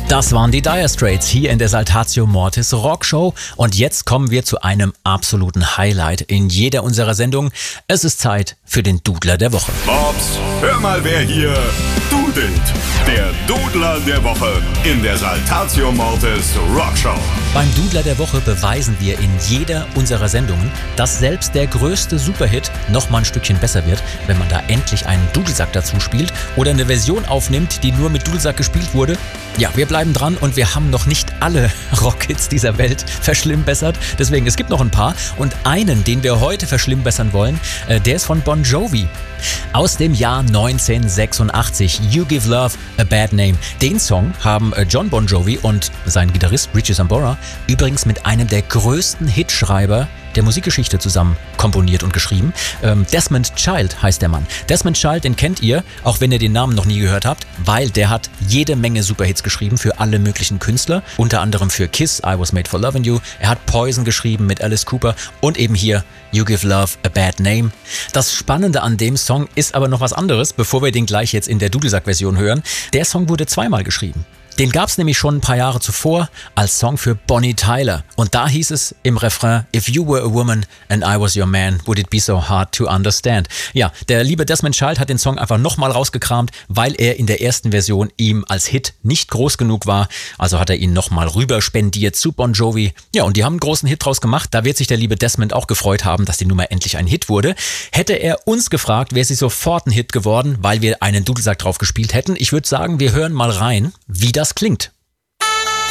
Das waren die Dire Straits hier in der Saltatio Mortis Rockshow. Und jetzt kommen wir zu einem absoluten Highlight in jeder unserer Sendungen. Es ist Zeit für den Dudler der Woche. Bobs, hör mal, wer hier dudelt. Der Dudler der Woche in der Saltatio Mortis Rockshow. Beim Dudler der Woche beweisen wir in jeder unserer Sendungen, dass selbst der größte Superhit noch mal ein Stückchen besser wird, wenn man da endlich einen Dudelsack dazu spielt oder eine Version aufnimmt, die nur mit Dudelsack gespielt wurde. Ja, wir bleiben dran und wir haben noch nicht alle Rockhits dieser Welt verschlimmbessert. Deswegen, es gibt noch ein paar. Und einen, den wir heute verschlimmbessern wollen, der ist von Bon Jovi. Aus dem Jahr 1986, You Give Love a Bad Name. Den Song haben John Bon Jovi und sein Gitarrist Richie Sambora übrigens mit einem der größten Hitschreiber der Musikgeschichte zusammen komponiert und geschrieben. Desmond Child heißt der Mann. Desmond Child, den kennt ihr, auch wenn ihr den Namen noch nie gehört habt, weil der hat jede Menge Superhits geschrieben für alle möglichen Künstler, unter anderem für Kiss, I Was Made for Lovin' You. Er hat Poison geschrieben mit Alice Cooper und eben hier You Give Love a Bad Name. Das Spannende an dem Song ist aber noch was anderes, bevor wir den gleich jetzt in der Dudelsack-Version hören. Der Song wurde zweimal geschrieben. Den gab es nämlich schon ein paar Jahre zuvor als Song für Bonnie Tyler. Und da hieß es im Refrain, If you were a woman and I was your man, would it be so hard to understand? Ja, der liebe Desmond Child hat den Song einfach nochmal rausgekramt, weil er in der ersten Version ihm als Hit nicht groß genug war. Also hat er ihn nochmal rüber spendiert zu Bon Jovi. Ja, und die haben einen großen Hit draus gemacht. Da wird sich der liebe Desmond auch gefreut haben, dass die Nummer endlich ein Hit wurde. Hätte er uns gefragt, wäre sie sofort ein Hit geworden, weil wir einen Dudelsack drauf gespielt hätten. Ich würde sagen, wir hören mal rein, wie das klingt.